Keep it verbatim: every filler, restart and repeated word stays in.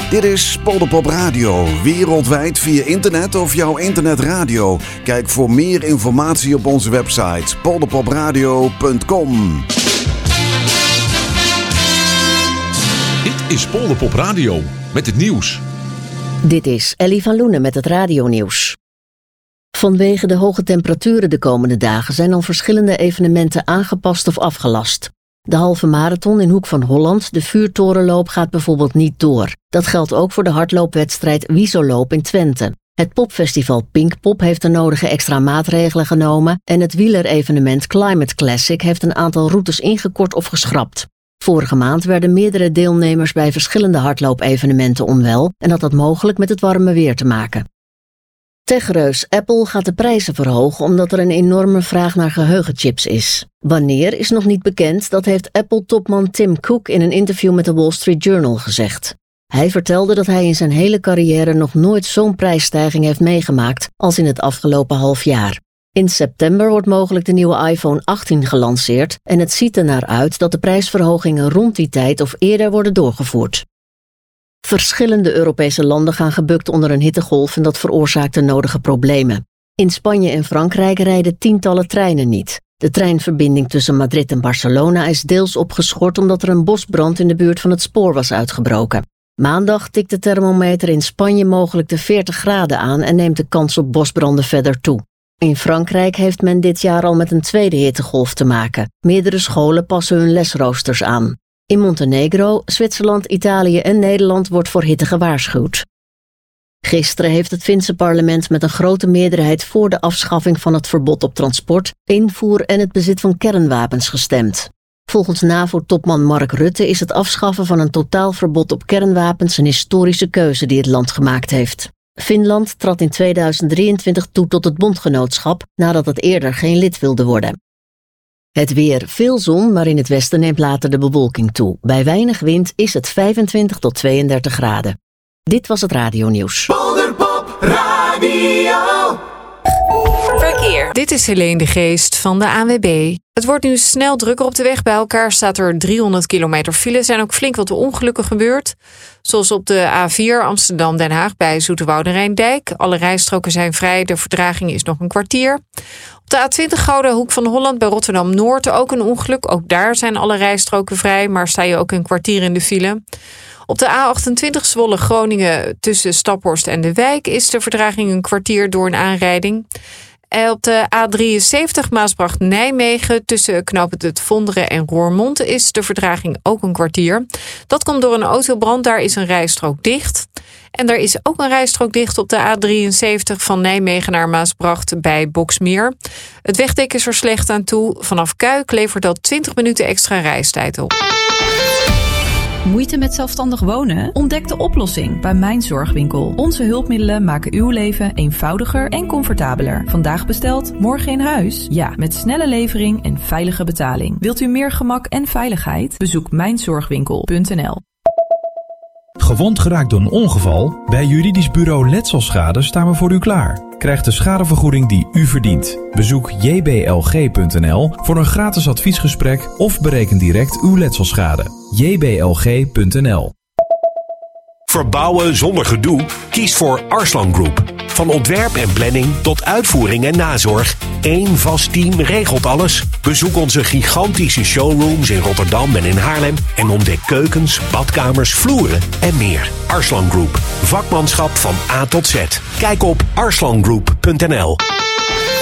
Dit is Polderpop Radio, wereldwijd via internet of jouw internetradio. Kijk voor meer informatie op onze website polderpopradio punt com. Dit is Polderpop Radio met het nieuws. Dit is Ellie van Loenen met het radionieuws. Vanwege de hoge temperaturen de komende dagen zijn al verschillende evenementen aangepast of afgelast. De halve marathon in Hoek van Holland, de vuurtorenloop, gaat bijvoorbeeld niet door. Dat geldt ook voor de hardloopwedstrijd Wiesoloop in Twente. Het popfestival Pinkpop heeft de nodige extra maatregelen genomen en het wielerevenement Climate Classic heeft een aantal routes ingekort of geschrapt. Vorige maand werden meerdere deelnemers bij verschillende hardloopevenementen onwel en had dat mogelijk met het warme weer te maken. Techreus Apple gaat de prijzen verhogen omdat er een enorme vraag naar geheugenchips is. Wanneer is nog niet bekend, dat heeft Apple-topman Tim Cook in een interview met de Wall Street Journal gezegd. Hij vertelde dat hij in zijn hele carrière nog nooit zo'n prijsstijging heeft meegemaakt als in het afgelopen half jaar. In september wordt mogelijk de nieuwe iPhone achttien gelanceerd en het ziet er naar uit dat de prijsverhogingen rond die tijd of eerder worden doorgevoerd. Verschillende Europese landen gaan gebukt onder een hittegolf en dat veroorzaakt de nodige problemen. In Spanje en Frankrijk rijden tientallen treinen niet. De treinverbinding tussen Madrid en Barcelona is deels opgeschort omdat er een bosbrand in de buurt van het spoor was uitgebroken. Maandag tikt de thermometer in Spanje mogelijk de veertig graden aan en neemt de kans op bosbranden verder toe. In Frankrijk heeft men dit jaar al met een tweede hittegolf te maken. Meerdere scholen passen hun lesroosters aan. In Montenegro, Zwitserland, Italië en Nederland wordt voor hitte gewaarschuwd. Gisteren heeft het Finse parlement met een grote meerderheid voor de afschaffing van het verbod op transport, invoer en het bezit van kernwapens gestemd. Volgens NAVO-topman Mark Rutte is het afschaffen van een totaalverbod op kernwapens een historische keuze die het land gemaakt heeft. Finland trad in tweeduizend drieëntwintig toe tot het bondgenootschap nadat het eerder geen lid wilde worden. Het weer, veel zon, maar in het westen neemt later de bewolking toe. Bij weinig wind is het vijfentwintig tot tweeëndertig graden. Dit was het radionieuws. Polderpop Radio. Verkeer. Dit is Helene de Geest van de A N W B. Het wordt nu snel drukker op de weg. Bij elkaar staat er driehonderd kilometer file. Er zijn ook flink wat ongelukken gebeurd. Zoals op de A vier Amsterdam-Den Haag bij Zoeterwoude-Rijndijk. Alle rijstroken zijn vrij. De vertraging is nog een kwartier. Op de A twintig Gouden Hoek van Holland bij Rotterdam-Noord ook een ongeluk. Ook daar zijn alle rijstroken vrij, maar sta je ook een kwartier in de file. Op de A achtentwintig Zwolle-Groningen tussen Staphorst en De Wijk is de vertraging een kwartier door een aanrijding. En op de A drieënzeventig Maasbracht-Nijmegen tussen knooppunt Het Vonderen en Roermond is de vertraging ook een kwartier. Dat komt door een autobrand, daar is een rijstrook dicht. En er is ook een rijstrook dicht op de A drieënzeventig van Nijmegen naar Maasbracht bij Boksmeer. Het wegdek is er slecht aan toe. Vanaf Kuik levert dat twintig minuten extra reistijd op. Moeite met zelfstandig wonen? Ontdek de oplossing bij Mijn Zorgwinkel. Onze hulpmiddelen maken uw leven eenvoudiger en comfortabeler. Vandaag besteld, morgen in huis? Ja, met snelle levering en veilige betaling. Wilt u meer gemak en veiligheid? Bezoek mijn zorgwinkel punt n l. Gewond geraakt door een ongeval? Bij Juridisch Bureau Letselschade staan we voor u klaar. Krijg de schadevergoeding die u verdient. Bezoek j b l g punt n l voor een gratis adviesgesprek of bereken direct uw letselschade. j b l g punt n l. Verbouwen zonder gedoe? Kies voor Arslan Group. Van ontwerp en planning tot uitvoering en nazorg. Eén vast team regelt alles. Bezoek onze gigantische showrooms in Rotterdam en in Haarlem en ontdek keukens, badkamers, vloeren en meer. Arslan Group. Vakmanschap van A tot Z. Kijk op arslan group punt n l.